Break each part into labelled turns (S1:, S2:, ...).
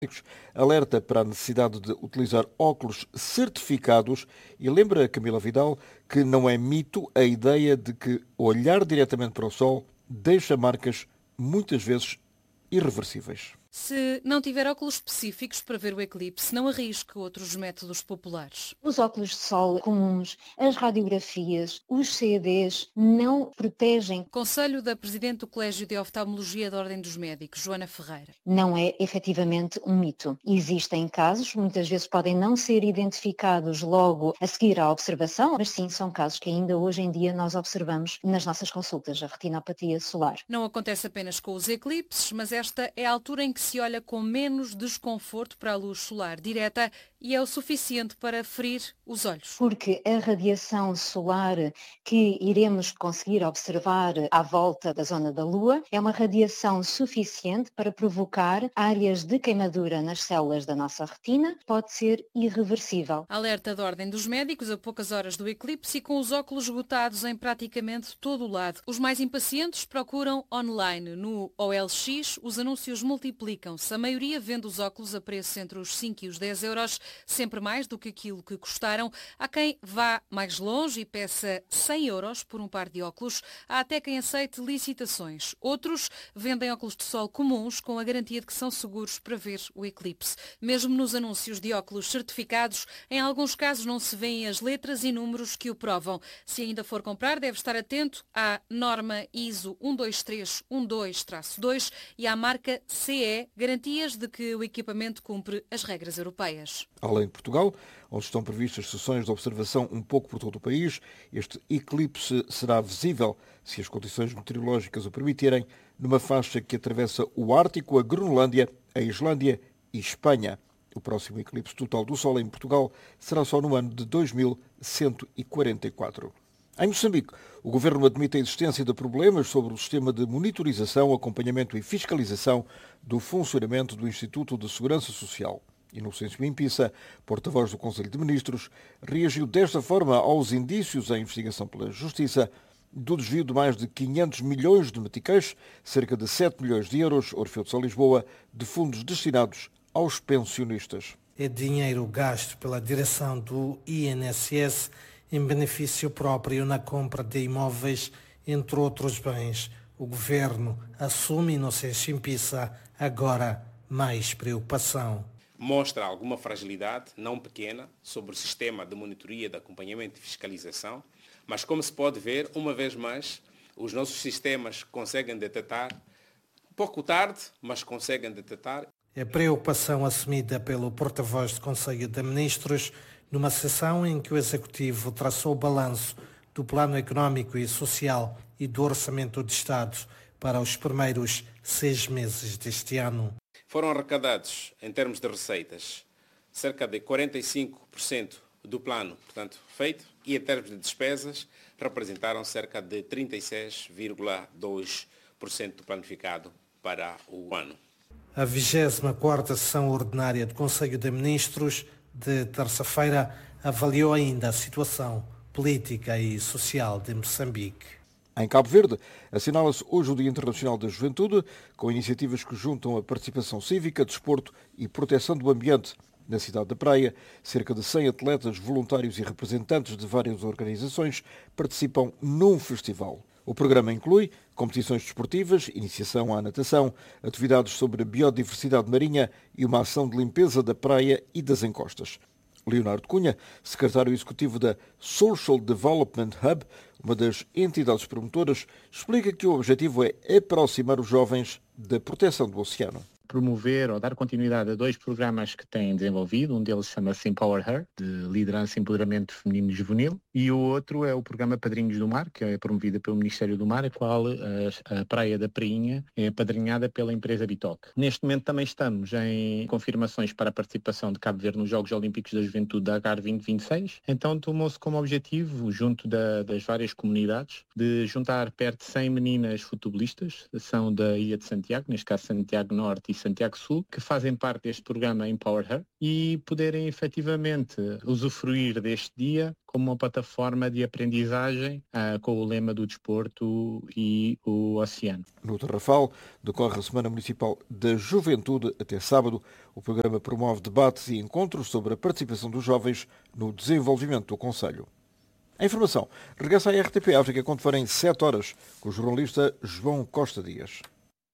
S1: alerta para a necessidade de utilizar óculos certificados e lembra a Camila Vidal que não é mito a ideia de que olhar diretamente para o sol deixa marcas muitas vezes irreversíveis.
S2: Se não tiver óculos específicos para ver o eclipse, não arrisque outros métodos populares.
S3: Os óculos de sol comuns, as radiografias, os CADs não protegem.
S2: Conselho da Presidente do Colégio de Oftalmologia da Ordem dos Médicos, Joana Ferreira.
S3: Não é efetivamente um mito. Existem casos, muitas vezes podem não ser identificados logo a seguir à observação, mas sim são casos que ainda hoje em dia nós observamos nas nossas consultas, a retinopatia solar.
S2: Não acontece apenas com os eclipses, mas esta é a altura em que se olha com menos desconforto para a luz solar direta e é o suficiente para ferir os olhos.
S3: Porque a radiação solar que iremos conseguir observar à volta da zona da Lua é uma radiação suficiente para provocar áreas de queimadura nas células da nossa retina, pode ser irreversível.
S2: Alerta da Ordem dos Médicos a poucas horas do eclipse e com os óculos esgotados em praticamente todo o lado. Os mais impacientes procuram online. No OLX, os anúncios multiplicam-se. A maioria vende os óculos a preço entre os 5 e os 10 euros, sempre mais do que aquilo que custaram. Há quem vá mais longe e peça 100 euros por um par de óculos. Há até quem aceite licitações. Outros vendem óculos de sol comuns com a garantia de que são seguros para ver o eclipse. Mesmo nos anúncios de óculos certificados, em alguns casos não se vêem as letras e números que o provam. Se ainda for comprar, deve estar atento à norma ISO 12312-2 e à marca CE, garantias de que o equipamento cumpre as regras europeias.
S1: Além de Portugal, onde estão previstas sessões de observação um pouco por todo o país, este eclipse será visível, se as condições meteorológicas o permitirem, numa faixa que atravessa o Ártico, a Groenlândia, a Islândia e Espanha. O próximo eclipse total do Sol em Portugal será só no ano de 2144. Em Moçambique, o governo admite a existência de problemas sobre o sistema de monitorização, acompanhamento e fiscalização do funcionamento do Instituto de Segurança Social. Inocêncio Impissa, porta-voz do Conselho de Ministros, reagiu desta forma aos indícios em investigação pela Justiça do desvio de mais de 500 milhões de meticais, cerca de 7 milhões de euros, Orfeu de São Lisboa, de fundos destinados aos pensionistas.
S4: É dinheiro gasto pela direção do INSS em benefício próprio na compra de imóveis, entre outros bens. O governo assume, Inocêncio Impissa, agora mais preocupação.
S5: Mostra alguma fragilidade, não pequena, sobre o sistema de monitoria, de acompanhamento e fiscalização, mas como se pode ver, uma vez mais, os nossos sistemas conseguem detectar, pouco tarde, mas conseguem detectar.
S4: É preocupação assumida pelo porta-voz do Conselho de Ministros numa sessão em que o Executivo traçou o balanço do Plano Económico e Social e do Orçamento de Estado para os primeiros 6 meses deste ano.
S5: Foram arrecadados, em termos de receitas, cerca de 45% do plano, portanto, feito, e em termos de despesas, representaram cerca de 36,2% do planificado para o ano.
S4: A 24ª sessão ordinária do Conselho de Ministros de terça-feira avaliou ainda a situação política e social de Moçambique.
S1: Em Cabo Verde, assinala-se hoje o Dia Internacional da Juventude, com iniciativas que juntam a participação cívica, desporto e proteção do ambiente. Na cidade da Praia, cerca de 100 atletas, voluntários e representantes de várias organizações participam num festival. O programa inclui competições desportivas, iniciação à natação, atividades sobre biodiversidade marinha e uma ação de limpeza da praia e das encostas. Leonardo Cunha, secretário executivo da Social Development Hub, uma das entidades promotoras, explica que o objetivo é aproximar os jovens da proteção do oceano.
S6: Promover ou dar continuidade a 2 programas que têm desenvolvido. Um deles chama-se Empower Her, de liderança e empoderamento feminino e juvenil, e o outro é o programa Padrinhos do Mar, que é promovido pelo Ministério do Mar, a qual a Praia da Prainha é apadrinhada pela empresa Bitoc. Neste momento também estamos em confirmações para a participação de Cabo Verde nos Jogos Olímpicos da Juventude da Dakar 2026. Então tomou-se como objetivo, junto das várias comunidades, de juntar perto de 100 meninas futebolistas, são da Ilha de Santiago, neste caso Santiago Norte e Santiago Sul, que fazem parte deste programa Empower Her e poderem efetivamente usufruir deste dia como uma plataforma de aprendizagem com o lema do desporto e o oceano.
S1: No Tarrafal decorre a Semana Municipal da Juventude até sábado. O programa promove debates e encontros sobre a participação dos jovens no desenvolvimento do concelho. A informação regressa à RTP África quando forem 7 horas com o jornalista João Costa Dias.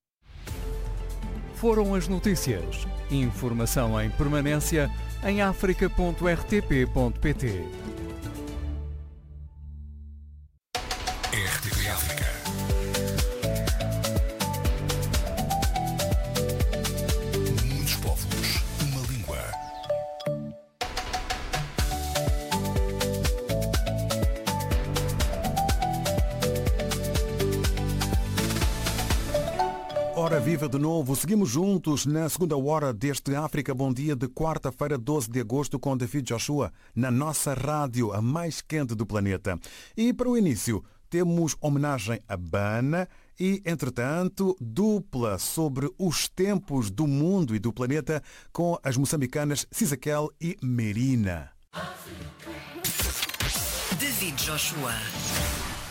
S7: Foram as notícias. Informação em permanência em africa.rtp.pt.
S8: RTP África. Muitos povos, uma língua.
S9: Ora viva de novo, seguimos juntos na segunda hora deste África Bom Dia de quarta-feira, 12 de agosto, com David Joshua, na nossa rádio, a mais quente do planeta. E para o início, temos homenagem a Bana e, entretanto, dupla sobre os tempos do mundo e do planeta com as moçambicanas Cisaquel e Merina.
S10: David Joshua.